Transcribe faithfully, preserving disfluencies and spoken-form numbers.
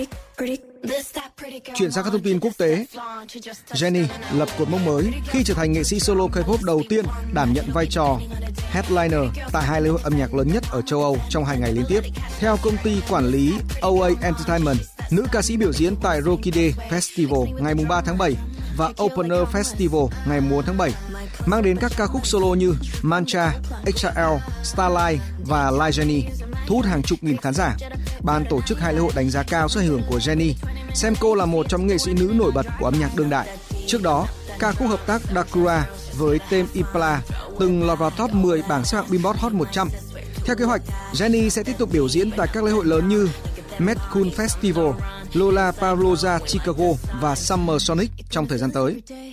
Chuyển sang các thông tin quốc tế, Jennie lập cột mốc mới khi trở thành nghệ sĩ solo K-pop đầu tiên đảm nhận vai trò headliner tại hai lễ hội âm nhạc lớn nhất ở châu Âu trong hai ngày liên tiếp. Theo công ty quản lý o a Entertainment, nữ ca sĩ biểu diễn tại Rocky Day Festival ngày ba tháng bảy và Opener Festival ngày bốn tháng bảy, mang đến các ca khúc solo như Mantra, ích a lờ, Starlight và Like Jennie, thu hút hàng chục nghìn khán giả. Ban tổ chức hai lễ hội đánh giá cao sức ảnh hưởng của Jennie, xem cô là một trong những nghệ sĩ nữ nổi bật của âm nhạc đương đại. Trước đó, ca khúc hợp tác Dakura với Tame Impala từng lọt vào top mười bảng xếp hạng Billboard Hot một trăm. Theo kế hoạch, Jennie sẽ tiếp tục biểu diễn tại các lễ hội lớn như Met Cool Festival, Lollapalooza Chicago và Summer Sonic trong thời gian tới.